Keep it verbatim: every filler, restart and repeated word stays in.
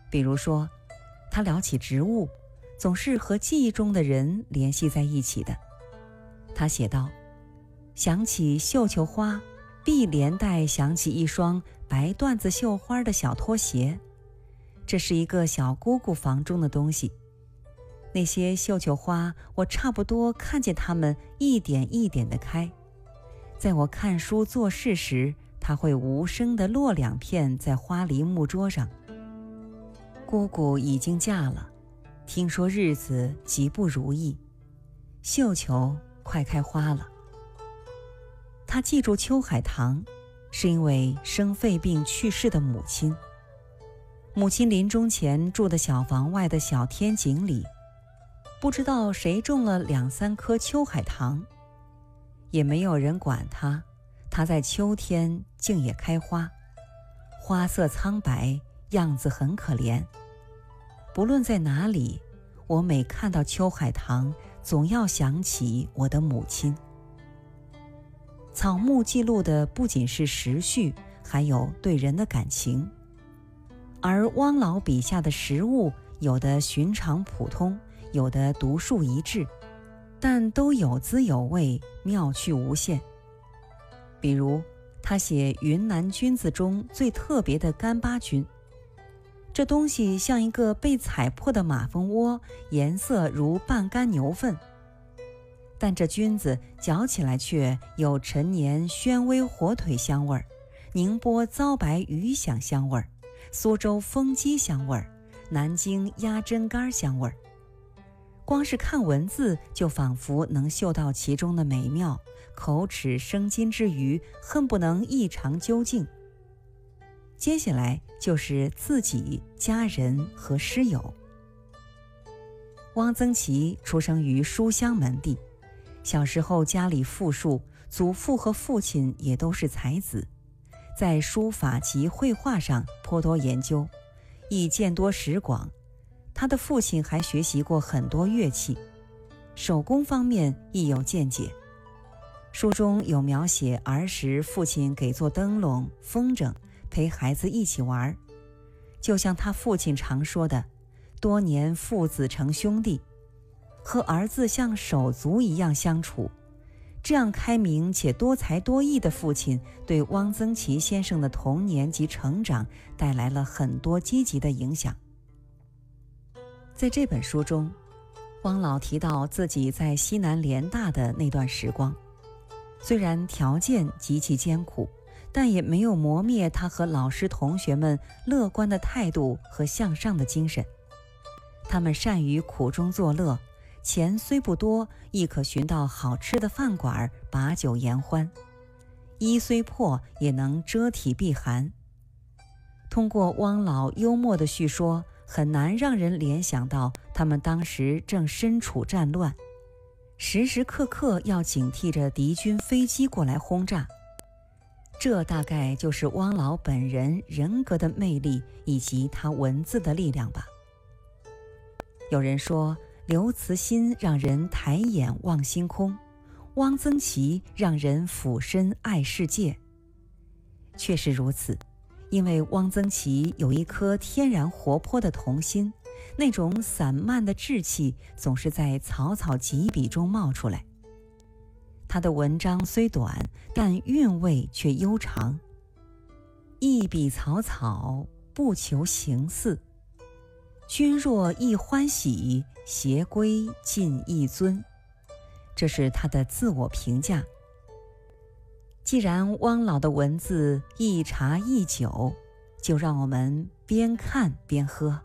比如说，他聊起植物，总是和记忆中的人联系在一起的。他写道：想起绣球花，必连带想起一双白缎子绣花的小拖鞋，这是一个小姑姑房中的东西。那些绣球花，我差不多看见它们一点一点地开。在我看书做事时，它会无声地落两片在花梨木桌上。姑姑已经嫁了，听说日子极不如意，绣球快开花了。她记住秋海棠，是因为生肺病去世的母亲。母亲临终前住的小房外的小天井里，不知道谁种了两三棵秋海棠，也没有人管它，它在秋天竟也开花，花色苍白，样子很可怜。不论在哪里，我每看到秋海棠，总要想起我的母亲。草木记录的不仅是时序，还有对人的感情。而汪老笔下的食物，有的寻常普通，有的独树一帜，但都有滋有味，妙趣无限。比如他写云南菌子中最特别的干巴菌，这东西像一个被踩破的马蜂窝，颜色如半干牛粪，但这菌子嚼起来却有陈年宣威火腿香味儿，宁波糟白鱼响香味儿，苏州风鸡香味儿，南京鸭胗干香味儿。光是看文字，就仿佛能嗅到其中的美妙，口齿生津之余，恨不能一尝究竟。接下来就是自己、家人和师友。汪曾祺出生于书香门第，小时候家里富庶，祖父和父亲也都是才子，在书法及绘画上颇多研究，亦见多识广。他的父亲还学习过很多乐器，手工方面亦有见解。书中有描写儿时父亲给做灯笼、风筝，陪孩子一起玩，就像他父亲常说的，多年父子成兄弟，和儿子像手足一样相处。这样开明且多才多艺的父亲，对汪曾祺先生的童年及成长带来了很多积极的影响。在这本书中，汪老提到自己在西南联大的那段时光，虽然条件极其艰苦，但也没有磨灭他和老师同学们乐观的态度和向上的精神。他们善于苦中作乐，钱虽不多，亦可寻到好吃的饭馆，把酒言欢。衣虽破，也能遮体避寒。通过汪老幽默的叙说，很难让人联想到他们当时正身处战乱，时时刻刻要警惕着敌军飞机过来轰炸。这大概就是汪老本人人格的魅力，以及他文字的力量吧。有人说，刘慈欣让人抬眼望星空，汪曾祺让人俯身爱世界。确实如此，因为汪曾祺有一颗天然活泼的童心，那种散漫的志气总是在草草几笔中冒出来。他的文章虽短，但韵味却悠长。一笔草草，不求形似，君若亦欢喜，偕归尽亦尊。这是他的自我评价。既然汪老的文字一茶一酒，就让我们边看边喝。